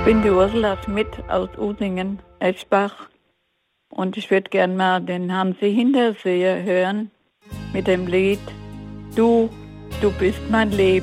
bin die Ursula Schmidt aus Usingen-Eschbach und ich würde gern mal den Hansi Hinterseher hören mit dem Lied Du bist mein Leben.